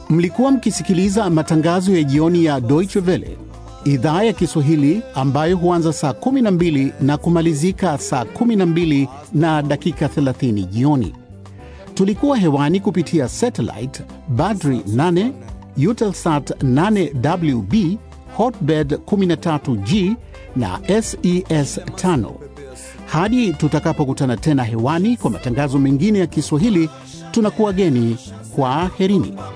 Mlikuwa mkisikiliza matangazo ya jioni ya Deutsche Welle, idhaa ya Kiswahili ambayo huanza saa 12 na kumalizika saa 12 na dakika 30 jioni. Tulikuwa hewani kupitia satellite Badri 8, Eutelsat 8WB, Hotbird 13G na SES 5. Hadi tutakapokutana tena hewani kwa matangazo mengine ya Kiswahili, tunakuwageni kwa herini.